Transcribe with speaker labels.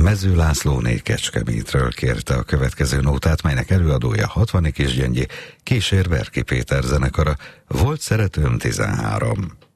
Speaker 1: Mező Lászlóné Kecskemétről kérte a következő nótát, melynek előadója 60 Kisgyöngyi, kísér Berki Péter zenekara. Volt szeretőm 13.